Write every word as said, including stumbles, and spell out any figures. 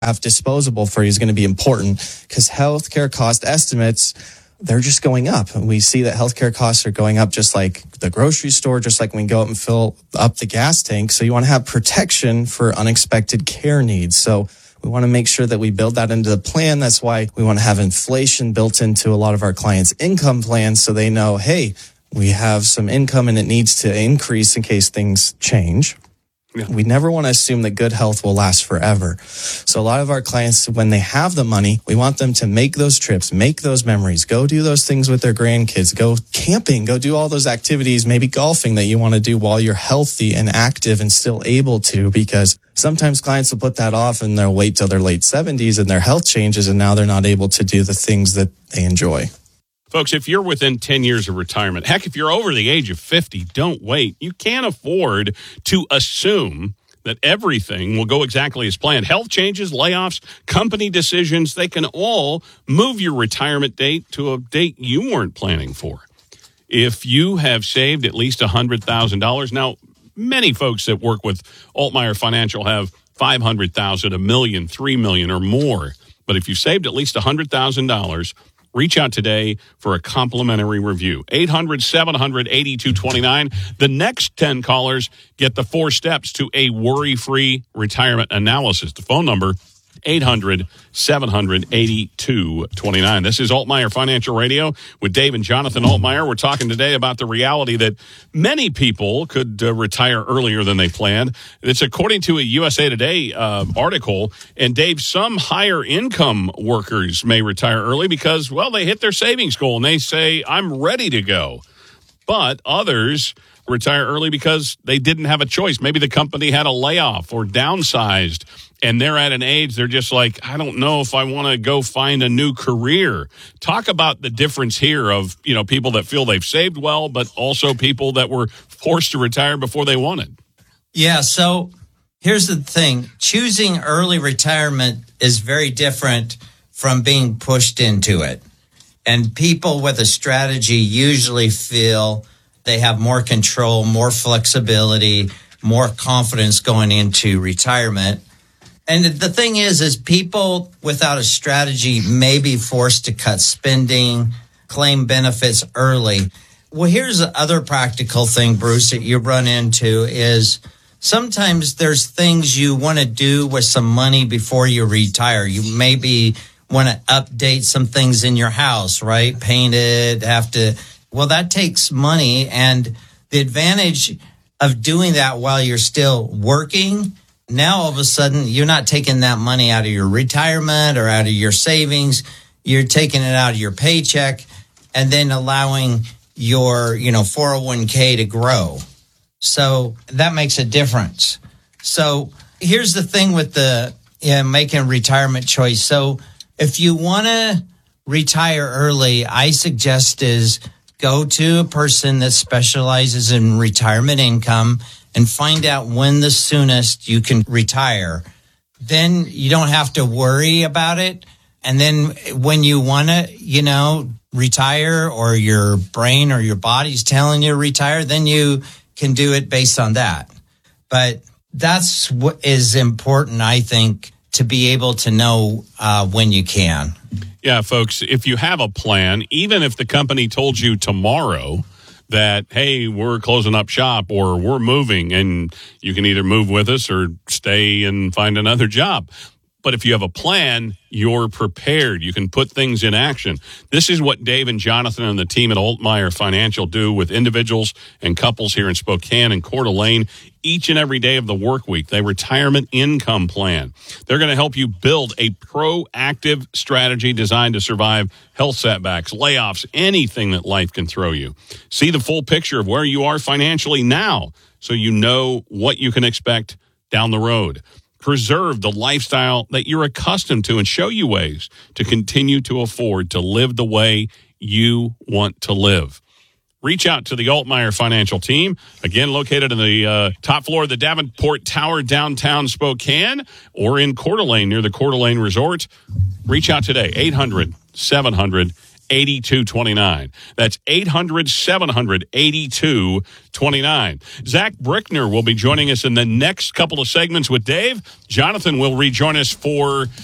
have disposable for you is going to be important, because healthcare cost estimates, they're just going up. And we see that healthcare costs are going up just like the grocery store, just like when we go out and fill up the gas tank. So you want to have protection for unexpected care needs. So we want to make sure that we build that into the plan. That's why we want to have inflation built into a lot of our clients' income plans, so they know, hey, we have some income and it needs to increase in case things change. Yeah. We never want to assume that good health will last forever. So a lot of our clients, when they have the money, we want them to make those trips, make those memories, go do those things with their grandkids, go camping, go do all those activities, maybe golfing that you want to do while you're healthy and active and still able to, because sometimes clients will put that off and they'll wait till their late seventies and their health changes and now they're not able to do the things that they enjoy. Folks, if you're within ten years of retirement, heck, if you're over the age of fifty, don't wait. You can't afford to assume that everything will go exactly as planned. Health changes, layoffs, company decisions, they can all move your retirement date to a date you weren't planning for. If you have saved at least one hundred thousand dollars, now, many folks that work with Altmeyer Financial have five hundred thousand dollars, a million, three million dollars or more. But if you've saved at least one hundred thousand dollars, reach out today for a complimentary review. eight hundred, seven hundred, eighty-two twenty-nine. The next ten callers get the four steps to a worry-free retirement analysis. The phone number, eight hundred, seven hundred, eighty-two twenty-nine. This is Altmeyer Financial Radio with Dave and Jonathan Altmeyer. We're talking today about the reality that many people could uh, retire earlier than they planned. It's according to a U S A Today uh, article. And Dave, some higher income workers may retire early because, well, they hit their savings goal and they say, I'm ready to go. But others retire early because they didn't have a choice. Maybe the company had a layoff or downsized, and they're at an age they're just like, I don't know if I want to go find a new career. Talk about the difference here of, you know, people that feel they've saved well, but also people that were forced to retire before they wanted. Yeah, so here's the thing. Choosing early retirement is very different from being pushed into it. And people with a strategy usually feel they have more control, more flexibility, more confidence going into retirement. And the thing is, is people without a strategy may be forced to cut spending, claim benefits early. Well, here's the other practical thing, Bruce, that you run into is sometimes there's things you want to do with some money before you retire. You maybe want to update some things in your house, right? Paint it, have to... Well, that takes money, and the advantage of doing that while you're still working, now all of a sudden you're not taking that money out of your retirement or out of your savings. You're taking it out of your paycheck and then allowing your, you know, four oh one k to grow. So that makes a difference. So here's the thing with the yeah, making a retirement choice. So if you want to retire early, I suggest is go to a person that specializes in retirement income and find out when the soonest you can retire. Then you don't have to worry about it. And then when you want to, you know, retire, or your brain or your body's telling you to retire, then you can do it based on that. But that's what is important, I think, to be able to know uh, when you can. Yeah, folks, if you have a plan, even if the company told you tomorrow that, hey, we're closing up shop or we're moving, and you can either move with us or stay and find another job. But if you have a plan, you're prepared. You can put things in action. This is what Dave and Jonathan and the team at Altmeyer Financial do with individuals and couples here in Spokane and Coeur d'Alene each and every day of the work week. They retirement income plan. They're going to help you build a proactive strategy designed to survive health setbacks, layoffs, anything that life can throw you. See the full picture of where you are financially now so you know what you can expect down the road. Preserve the lifestyle that you're accustomed to and show you ways to continue to afford to live the way you want to live. Reach out to the Altmeyer Financial team, again located in the uh, top floor of the Davenport Tower, downtown Spokane, or in Coeur d'Alene near the Coeur d'Alene Resort. Reach out today, eight hundred, seven hundred, eighty-two twenty-nine. That's eight hundred, seven hundred, eighty-two twenty-nine. Zach Brickner will be joining us in the next couple of segments with Dave. Jonathan will rejoin us for